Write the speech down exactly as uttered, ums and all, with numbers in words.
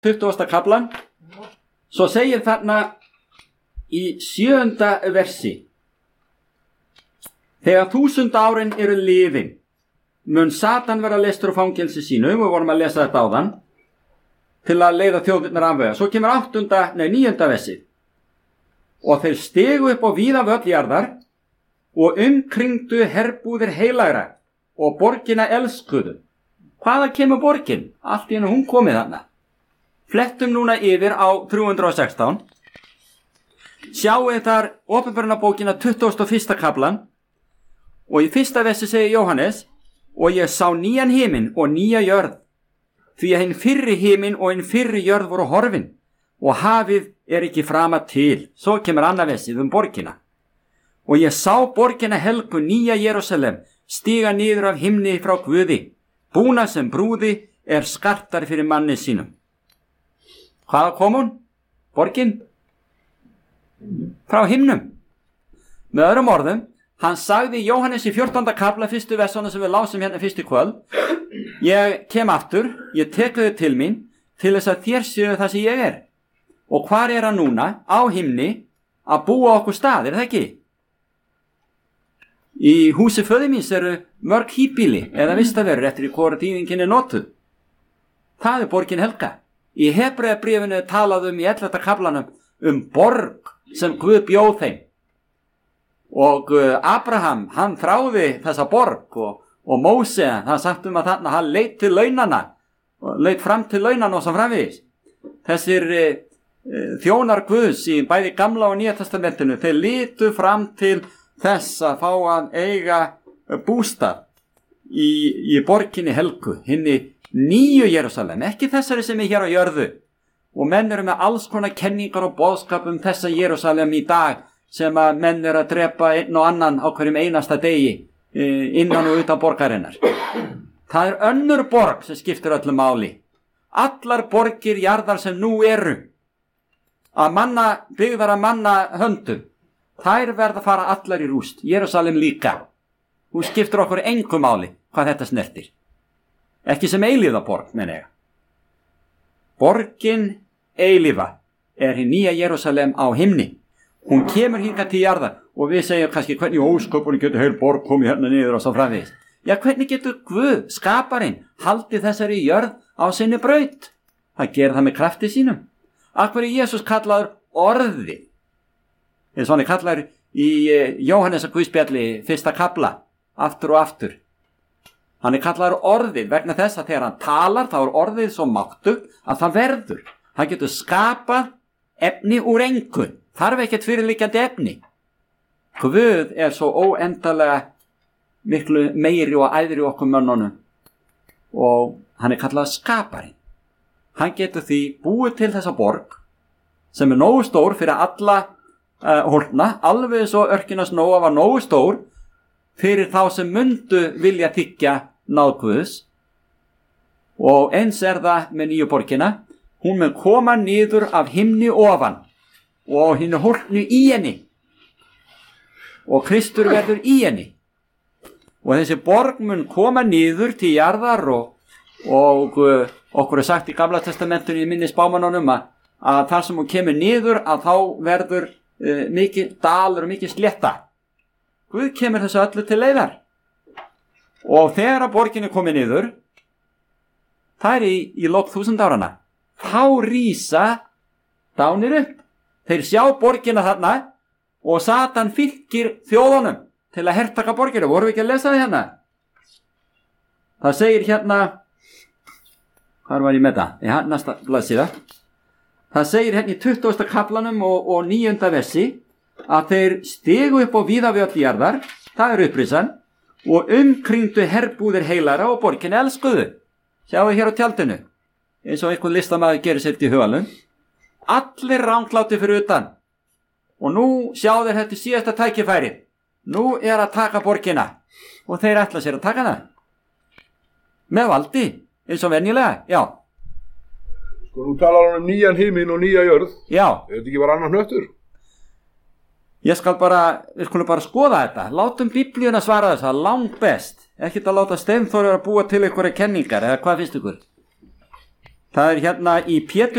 tuttugasta kaflan. Svo segir þarna í sjöunda versi: þegar þúsund árin eru liðin, mun Satan vera leystur úr fangelsi sínu, við vorum að lesa þetta áðan, til að leiða þjóðirnar af vega. Svo kemur áttunda, nei, níunda versi: og þeir stegu upp á víða völl jarðar og umkringdu herbúðir heilagra og borgina elskuðu. Hvaða kemur borgin? Allt í hennu hún komið þarna. Flettum núna yfir á þrjú hundruð og sextán. Sjáu þar Opinberunarbókina tuttugasta og fyrsta kaflan, og í fyrsta versi segir Jóhannes: og ég sá nýjan himinn og nýja jörð, því að hinn fyrri himinn og hinn fyrri jörð voru horfin, og hafið er ekki frama til. Svo kemur annað versið um borgina: og ég sá borgina helgu, nýja Jerúsalem, stíga niður af himni frá Guði, búna sem brúði er skartar fyrir manni sínum. Hvaða kom hún? Borgin? Frá himnum. Með öðrum orðum, hann sagði Jóhannes í fjórtánda kafla fyrstu versana sem við lásum hérna fyrst í kvöld: ég kem aftur, ég tek þau til mín til þess að þér séu það sem ég er. Og hvar er hann núna? Á himni, að búa okkur stað, er það ekki? Í húsi föður míns eru mörg híbýli eða vistaverur eftir í hvora þýðingin er notuð. Það er borgin helga. Í Hebreabréfinu er talað um í ellefta kaflanum um borg sem Guð bjóð þeim. Og Abraham, hann þráði þessa borg, og, og Móse, hann sagt um að þarna hann leit til launana, leit fram til launana og svo framvegis. Þessir e, e, þjónar Guðs í bæði gamla og nýja testamentinu, þeir litu fram til þess að fá að eiga bústað í, í borginni helgu, hinni nýju Jerúsalem, ekki þessari sem er hér á jörðu. Og menn eru með alls konar kenningar og boðskap um þessa Jerúsalem í dag, sem að menn eru að drepa einn og annan á hverjum einasta degi innan og utan borgarinnar. Það er önnur borg sem skiptir öllu máli. Allar borgir jarðar sem nú eru að manna, byggðar að manna höndum, þær verða að fara allar í rúst. Jerúsalem líka. Hún skiptir okkur engu máli hvað þetta snertir. Ekki sem eilífa borg, menn ég. Borgin eilífa er hinn nýja Jerúsalem á himni. Hún kemur hingað til jarðar, og við segjum kannski: hvernig ósköpunni getur heil borg komið hérna niður og svo framvegis. Já, hvernig getur Guð, skaparinn, haldið þessari jörð á sinni braut? Það gerir það með krafti sínum. Af hverju Jesús kallaður orði? eins og hann er kallaður í Jóhannesar Guðspjalli fyrsta kafla, aftur og aftur. Hann er kallaður orðið vegna þess að þegar hann talar þá er orðið svo máttugt að það verður. Hann getur skapað efni úr engu, þarf ekkert fyrirliggjandi efni. Guð er svo óendalega miklu meiri og æðri okkur mönnunum og hann er kallaður skaparinn. Hann getur því búið til þessa borg sem er nógu stór fyrir alla uh, hólna, alveg svo örkinas Nóa var nógu stór fyrir þá sem mundu vilja þiggja náð Guðs. Og eins er það með nýju borgina, hún mun koma niður af himni ofan og hinn er hólnu í henni og Kristur verður í henni. Og þessi borg mun koma niður til jarðar og, og uh, okkur er sagt í Gamla testamentinu í minni spámanunum að, að þar sem hún kemur niður að þá verður uh, mikið dalur og mikið slétta. Guð kemur þessu öllu til leiðar. Og þegar að borgin er komið niður, það er í, í lok þúsund árana, þá rísa dánir upp. Þeir sjá borgina þarna og Satan fylgir þjóðunum til að hertaka borgina. Vorum við ekki að lesa það hérna? Það segir hérna, hvar var ég með það? Í næsta blaðsíða. Það segir hérna í tuttugasta kaflanum og, og níunda versi að þeir stigu upp á víða við öll jarðar, það er upprisan, og umkringdu herbúðir heilara og borgin elskuðu. Sjáu hér á tjaldinu, eins og einhvern listamaður gerir sér til hugalun. Allir ránkláti fyrir utan. Og nú sjá þeir þetta síðasta tækifæri. Nú er að taka borgina. Og þeir ætla sér að taka það. Með valdi, eins og venjulega, já. Sko, nú talar hann um nýjan himinn og nýja jörð. Já. Er þetta ekki bara annar hnöttur? Ég skal bara, við skulum bara skoða þetta. Látum Biblíuna svara þess að langt best. Ekkert að láta Steinþór að búa til einhverja kenningar, eða hvað finnst ykkur? Það er hérna í Pétur